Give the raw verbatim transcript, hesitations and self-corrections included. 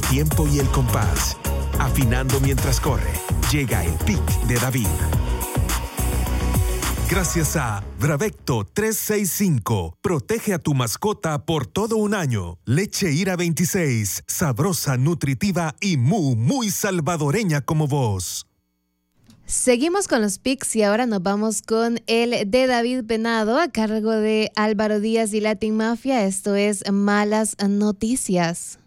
tiempo y el compás. Afinando mientras corre, llega el pick de David. Gracias a Bravecto trescientos sesenta y cinco. Protege a tu mascota por todo un año. Leche Ira veintiséis. Sabrosa, nutritiva y muy, muy salvadoreña como vos. Seguimos con los picks y ahora nos vamos con el de David Venado a cargo de Álvaro Díaz y Latin Mafia. Esto es Malas Noticias.